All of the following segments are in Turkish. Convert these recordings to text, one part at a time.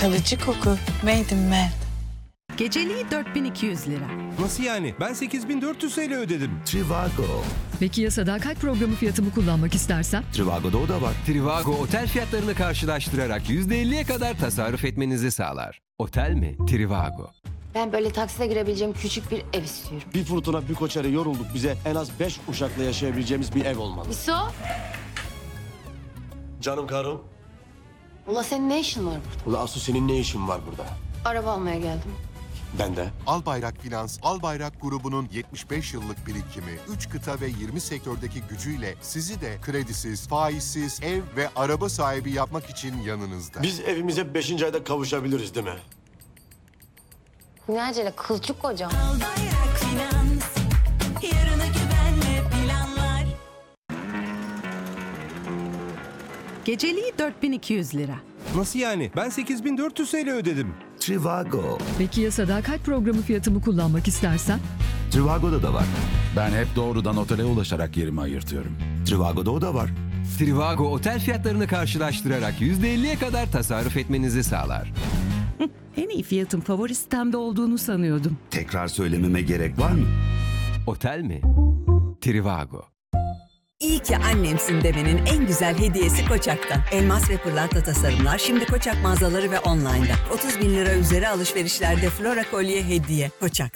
Kalıcı koku. Made in Med. Geceliği 4200 lira. Nasıl yani? Ben 8400 TL ödedim. Trivago. Peki ya sadakat programı fiyatımı kullanmak istersem? Trivago'da o da var. Trivago otel fiyatlarını karşılaştırarak %50'ye kadar tasarruf etmenizi sağlar. Otel mi? Trivago. Ben böyle taksite girebileceğim küçük bir ev istiyorum. Bir fırtına bir koçere yorulduk. Bize en az 5 uşakla yaşayabileceğimiz bir ev olmalı. İso, Canım karım. ula senin ne işin var burada? Ula Asu senin ne işin var burada? Araba almaya geldim. Ben de. Albayrak Finans, Albayrak grubunun 75 yıllık birikimi, 3 kıta ve 20 sektördeki gücüyle sizi de kredisiz, faizsiz ev ve araba sahibi yapmak için yanınızda. Biz evimize 5. ayda kavuşabiliriz değil mi? Ne acele kılçık kocam. Albayrak Finans, yarına güvenle planlar. Geceliği 4200 lira. Nasıl yani? Ben 8400 TL ödedim. Trivago. Peki ya sadakat programı fiyatımı kullanmak istersem? Trivago'da da var. Ben hep doğrudan otele ulaşarak yerimi ayırtıyorum. Trivago'da o da var. Trivago otel fiyatlarını karşılaştırarak %50'ye kadar tasarruf etmenizi sağlar. En iyi fiyatın favori sitemde olduğunu sanıyordum. Tekrar söylememe gerek var mı? Otel mi? Trivago. İyi ki annemsin demenin en güzel hediyesi Koçak'tan. Elmas ve pırlanta tasarımlar şimdi Koçak mağazaları ve online'da. 30 bin lira üzeri alışverişlerde Flora kolye hediye. Koçak.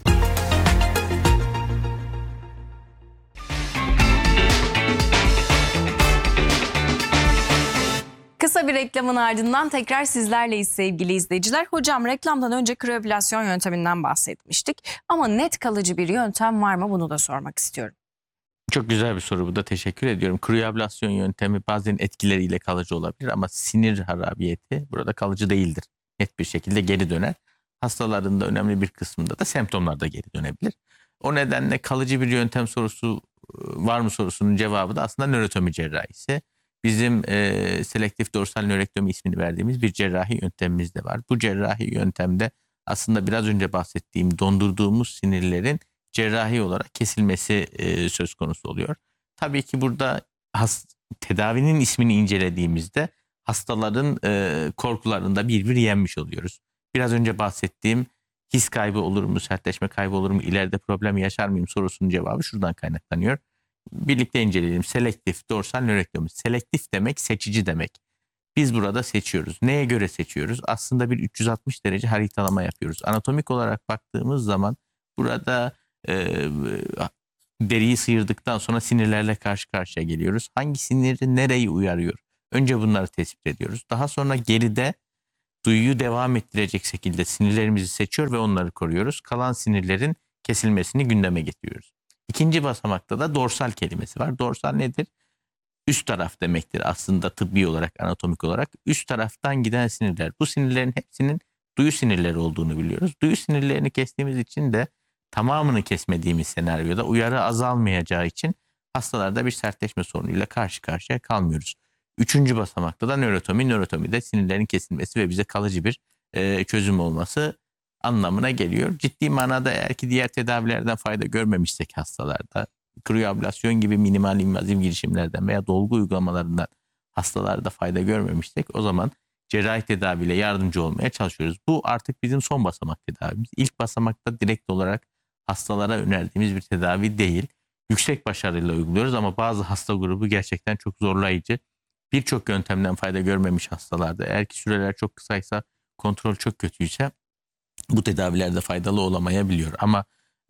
Kısa bir reklamın ardından tekrar sizlerleyiz sevgili izleyiciler. Hocam reklamdan önce kriyoablasyon yönteminden bahsetmiştik. Ama net kalıcı bir yöntem var mı, bunu da sormak istiyorum. Çok güzel bir soru bu da, teşekkür ediyorum. Kriyoablasyon yöntemi bazen etkileriyle kalıcı olabilir ama sinir harabiyeti burada kalıcı değildir. Net bir şekilde geri döner. Hastaların da önemli bir kısmında da semptomlar da geri dönebilir. O nedenle kalıcı bir yöntem sorusu var mı sorusunun cevabı da aslında nörotomi cerrahisi. Bizim selektif dorsal nörektomi ismini verdiğimiz bir cerrahi yöntemimiz de var. Bu cerrahi yöntemde aslında biraz önce bahsettiğim dondurduğumuz sinirlerin cerrahi olarak kesilmesi söz konusu oluyor. Tabii ki burada tedavinin ismini incelediğimizde hastaların korkularını da bir yenmiş oluyoruz. Biraz önce bahsettiğim his kaybı olur mu, sertleşme kaybı olur mu, ileride problem yaşar mıyım sorusunun cevabı şuradan kaynaklanıyor. Birlikte inceleyelim. Selektif dorsal nörektomi. Selektif demek seçici demek. Biz burada seçiyoruz. Neye göre seçiyoruz? Aslında bir 360 derece haritalama yapıyoruz. Anatomik olarak baktığımız zaman burada deriyi sıyırdıktan sonra sinirlerle karşı karşıya geliyoruz. Hangi siniri nereyi uyarıyor? Önce bunları tespit ediyoruz. Daha sonra geride duyuyu devam ettirecek şekilde sinirlerimizi seçiyor ve onları koruyoruz. Kalan sinirlerin kesilmesini gündeme getiriyoruz. İkinci basamakta da dorsal kelimesi var. Dorsal nedir? Üst taraf demektir aslında tıbbi olarak, anatomik olarak. Üst taraftan giden sinirler. Bu sinirlerin hepsinin duyu sinirleri olduğunu biliyoruz. Duyu sinirlerini kestiğimiz için de tamamını kesmediğimiz senaryoda uyarı azalmayacağı için hastalarda bir sertleşme sorunuyla karşı karşıya kalmıyoruz. Üçüncü basamakta da nörotomi. Nörotomide sinirlerin kesilmesi ve bize kalıcı bir çözüm olması anlamına geliyor. Ciddi manada eğer ki diğer tedavilerden fayda görmemişsek hastalarda, kriyoablasyon gibi minimal invaziv girişimlerden veya dolgu uygulamalarından hastalarda fayda görmemişsek o zaman cerrahi tedaviyle yardımcı olmaya çalışıyoruz. Bu artık bizim son basamak tedavimiz. İlk basamakta direkt olarak hastalara önerdiğimiz bir tedavi değil. Yüksek başarıyla uyguluyoruz ama bazı hasta grubu gerçekten çok zorlayıcı. Birçok yöntemden fayda görmemiş hastalarda, eğer ki süreler çok kısaysa, kontrol çok kötüyse bu tedavilerde faydalı olamayabiliyor. Ama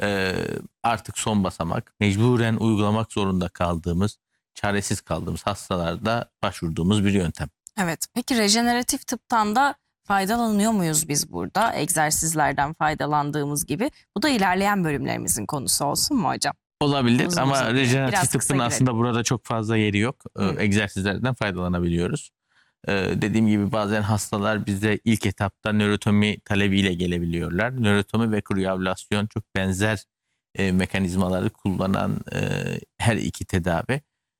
artık son basamak, mecburen uygulamak zorunda kaldığımız, çaresiz kaldığımız hastalarda başvurduğumuz bir yöntem. Evet, peki rejeneratif tıptan da faydalanıyor muyuz biz burada? Egzersizlerden faydalandığımız gibi. Bu da ilerleyen bölümlerimizin konusu olsun mu hocam? Olabilir Uzun ama uzadı. rejeneratif tıbbın aslında burada çok fazla yeri yok. Egzersizlerden faydalanabiliyoruz. Dediğim gibi bazen hastalar bize ilk etapta nörotomi talebiyle gelebiliyorlar. Nörotomi ve kriyoablasyon çok benzer mekanizmaları kullanan her iki tedavi.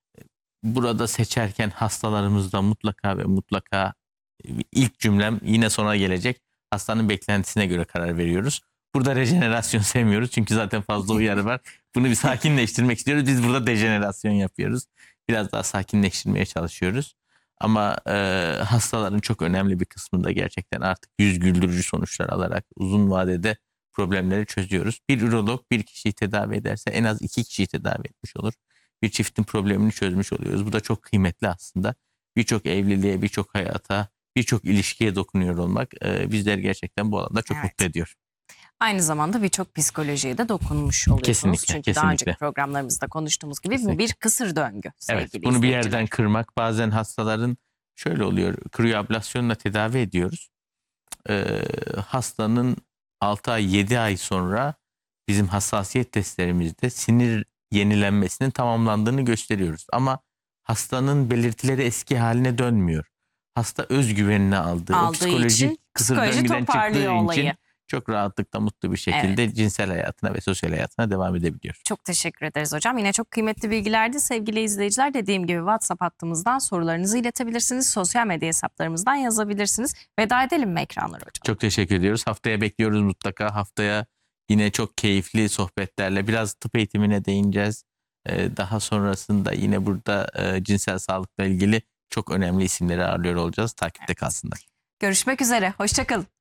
Burada seçerken hastalarımızda mutlaka ve mutlaka ilk cümlem yine sona gelecek. Hastanın beklentisine göre karar veriyoruz. Burada rejenerasyon sevmiyoruz çünkü zaten fazla uyarı var. Bunu bir sakinleştirmek istiyoruz. Biz burada dejenerasyon yapıyoruz. Biraz daha sakinleştirmeye çalışıyoruz. Ama hastaların çok önemli bir kısmında gerçekten artık yüz güldürücü sonuçlar alarak uzun vadede problemleri çözüyoruz. Bir ürolog bir kişiyi tedavi ederse en az 2 kişiyi tedavi etmiş olur. Bir çiftin problemini çözmüş oluyoruz. Bu da çok kıymetli aslında. Birçok evliliğe, birçok hayata, birçok ilişkiye dokunuyor olmak bizleri gerçekten bu alanda çok mutlu ediyor. Aynı zamanda birçok psikolojiye de dokunmuş oluyorsunuz. Kesinlikle, Çünkü daha önceki programlarımızda konuştuğumuz gibi bu bir kısır döngü. Evet, bunu bir yerden kırmak, bazen hastaların şöyle oluyor, kriyoablasyonla tedavi ediyoruz. Hastanın 6 ay 7 ay sonra bizim hassasiyet testlerimizde sinir yenilenmesinin tamamlandığını gösteriyoruz. Ama hastanın belirtileri eski haline dönmüyor. Hasta özgüvenini aldığı o psikolojik kısır döngüden çıktığı için çok rahatlıkla mutlu bir şekilde cinsel hayatına ve sosyal hayatına devam edebiliyor. Çok teşekkür ederiz hocam. Yine çok kıymetli bilgilerdi sevgili izleyiciler. Dediğim gibi WhatsApp hattımızdan sorularınızı iletebilirsiniz. Sosyal medya hesaplarımızdan yazabilirsiniz. Veda edelim mi ekranlara hocam? Çok teşekkür ediyoruz. Haftaya bekliyoruz mutlaka. Haftaya yine çok keyifli sohbetlerle biraz tıp eğitimine değineceğiz. Daha sonrasında yine burada cinsel sağlıkla ilgili çok önemli isimleri ağırlıyor olacağız. Takipte kalsınlar. Görüşmek üzere. Hoşça kalın.